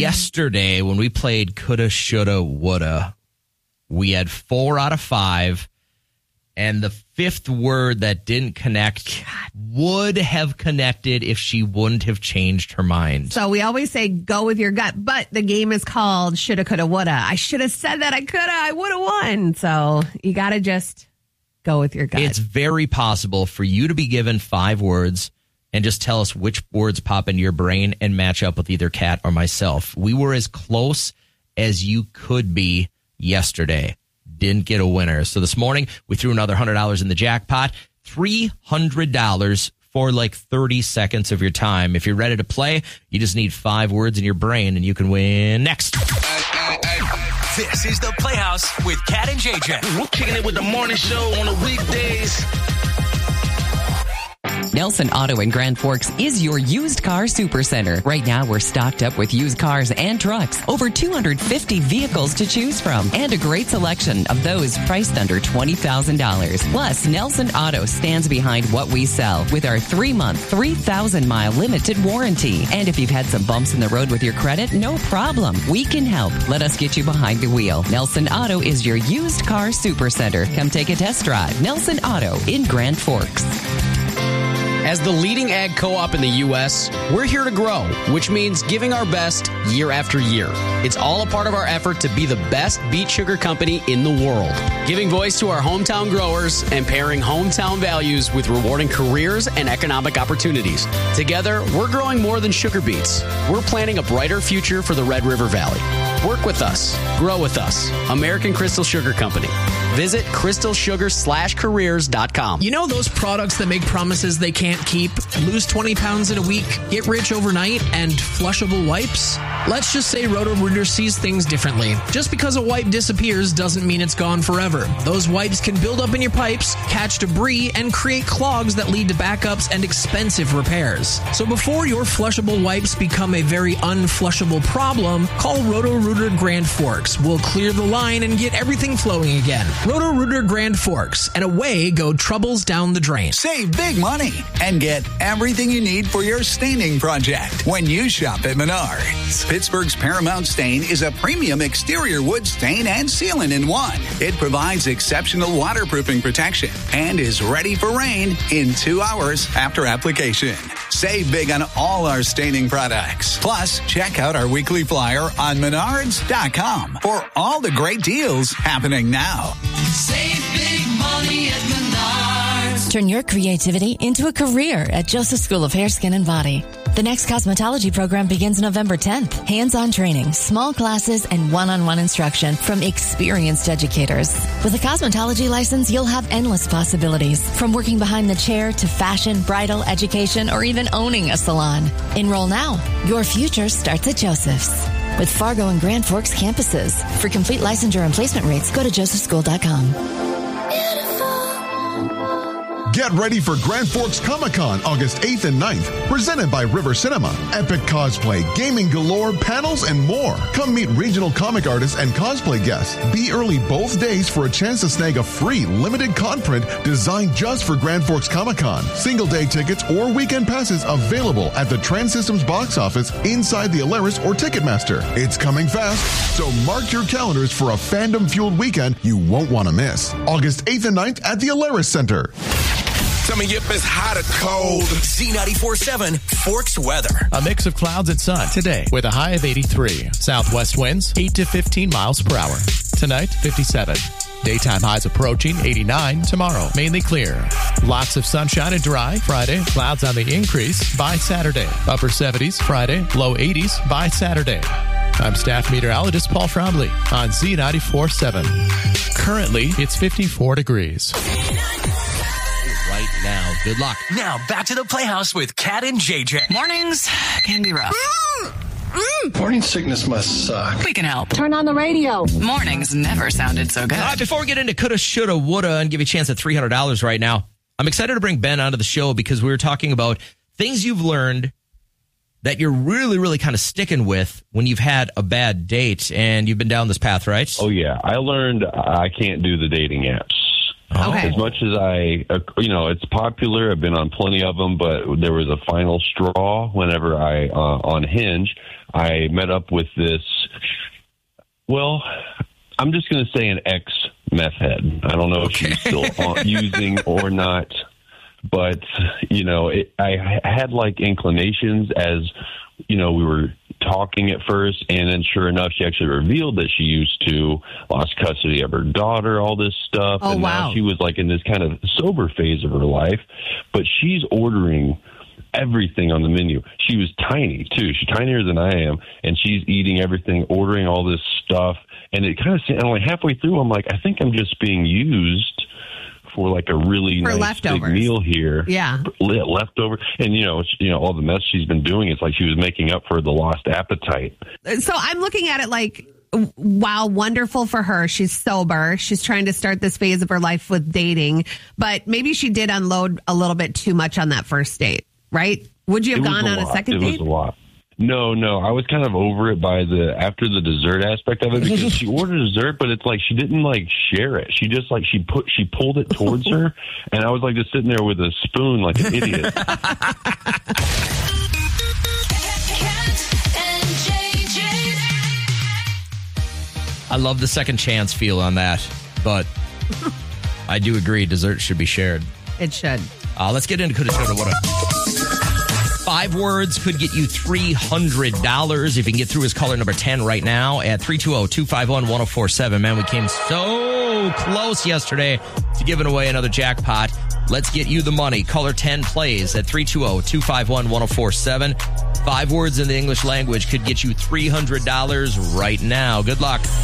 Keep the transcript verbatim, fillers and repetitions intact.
yesterday when we played Coulda, Shoulda, Woulda, we had four out of five. And the fifth word that didn't connect would have connected if she wouldn't have changed her mind. So we always say go with your gut, but the game is called shoulda, coulda, woulda. I should have said that. I coulda. I would have won. So you got to just go with your gut. It's very possible for you to be given five words and just tell us which words pop into your brain and match up with either Kat or myself. We were as close as you could be yesterday. Didn't get a winner. So this morning, we threw another one hundred dollars in the jackpot. three hundred dollars for like thirty seconds of your time. If you're ready to play, you just need five words in your brain and you can win next. This is the Playhouse with Kat and J J. Kicking it with the morning show on the weekdays. Nelson Auto in Grand Forks is your used car supercenter. Right now, we're stocked up with used cars and trucks. Over two hundred fifty vehicles to choose from. And a great selection of those priced under twenty thousand dollars. Plus, Nelson Auto stands behind what we sell with our three-month, three thousand mile limited warranty. And if you've had some bumps in the road with your credit, no problem. We can help. Let us get you behind the wheel. Nelson Auto is your used car supercenter. Come take a test drive. Nelson Auto in Grand Forks. As the leading ag co-op in the U S, we're here to grow, which means giving our best year after year. It's all a part of our effort to be the best beet sugar company in the world, giving voice to our hometown growers and pairing hometown values with rewarding careers and economic opportunities. Together, we're growing more than sugar beets. We're planting a brighter future for the Red River Valley. Work with us. Grow with us. American Crystal Sugar Company. Visit crystal sugar slash careers dot com. You know those products that make promises they can't keep? Lose twenty pounds in a week, get rich overnight, and flushable wipes? Let's just say Roto-Rooter sees things differently. Just because a wipe disappears doesn't mean it's gone forever. Those wipes can build up in your pipes, catch debris, and create clogs that lead to backups and expensive repairs. So before your flushable wipes become a very unflushable problem, call Roto-Rooter Grand Forks. We'll clear the line and get everything flowing again. Roto-Rooter Grand Forks, and away go troubles down the drain. Save big money and get everything you need for your staining project when you shop at Menards. Pittsburgh's Paramount Stain is a premium exterior wood stain and sealant in one. It provides exceptional waterproofing protection and is ready for rain in two hours after application. Save big on all our staining products. Plus, check out our weekly flyer on menards dot com for all the great deals happening now. Save big money at Menards. Turn your creativity into a career at Joseph School of Hair, Skin, and Body. The next cosmetology program begins November tenth. Hands-on training, small classes, and one-on-one instruction from experienced educators. With a cosmetology license, you'll have endless possibilities, from working behind the chair to fashion, bridal, education, or even owning a salon. Enroll now. Your future starts at Joseph's. With Fargo and Grand Forks campuses. For complete licensure and placement rates, go to joseph school dot com. Get ready for Grand Forks Comic-Con August eighth and ninth, presented by River Cinema. Epic cosplay, gaming galore, panels, and more. Come meet regional comic artists and cosplay guests. Be early both days for a chance to snag a free limited con print designed just for Grand Forks Comic-Con. Single day tickets or weekend passes available at the Trans Systems box office inside the Alaris or Ticketmaster. It's coming fast, so mark your calendars for a fandom-fueled weekend you won't want to miss. August eighth and ninth at the Alaris Center. Tell me if it's hot or cold. Z ninety-four point seven Forks weather. A mix of clouds and sun today with a high of eighty-three. Southwest winds eight to fifteen miles per hour. Tonight, fifty-seven. Daytime highs approaching eighty-nine. Tomorrow, mainly clear. Lots of sunshine and dry. Friday, clouds on the increase by Saturday. Upper seventies Friday, low eighties by Saturday. I'm staff meteorologist Paul Fromley on Z ninety-four point seven. Currently, it's fifty-four degrees. Right now. Good luck. Now back to the Playhouse with Kat and J J. Mornings can be rough. Mm. Morning sickness must suck. We can help. Turn on the radio. Mornings never sounded so good. All right, before we get into coulda, shoulda, woulda, and give you a chance at three hundred dollars right now, I'm excited to bring Ben onto the show because we were talking about things you've learned that you're really, really kind of sticking with when you've had a bad date, and you've been down this path, right? Oh, yeah. I learned I can't do the dating apps. Okay. As much as I, uh, you know, it's popular. I've been on plenty of them, but there was a final straw whenever I, uh, on Hinge, I met up with this, well, I'm just going to say an ex-meth head. I don't know okay. if she's still on, using or not, but, you know, it, I had like inclinations as, you know, we were talking at first, and then sure enough, she actually revealed that she used to lost custody of her daughter, all this stuff. Oh, and wow. now she was like in this kind of sober phase of her life, but she's ordering everything on the menu. She was tiny too. She's tinier than I am, and she's eating everything, ordering all this stuff. And it kind of, and like halfway through, I'm like, I think I'm just being used for like a really for nice leftovers. big meal here. Yeah. Leftover. And, you know, you know, all the mess she's been doing, it's like she was making up for the lost appetite. So I'm looking at it like, wow, wonderful for her. She's sober. She's trying to start this phase of her life with dating, but maybe she did unload a little bit too much on that first date, right? Would you have It was gone a on a lot. second it date? It was a lot. No, no, I was kind of over it by the after the dessert aspect of it, because she ordered dessert, but it's like she didn't like share it. She just like she put she pulled it towards her, and I was like just sitting there with a spoon like an idiot. I love the second chance feel on that, but I do agree dessert should be shared. It should. Uh, let's get into Coulda, Shoulda, Woulda. Five words could get you three hundred dollars. If you can get through his caller number ten right now at three two zero, two five one, one zero four seven. Man, we came so close yesterday to giving away another jackpot. Let's get you the money. Caller ten plays at three two zero, two five one, one zero four seven. Five words in the English language could get you three hundred dollars right now. Good luck.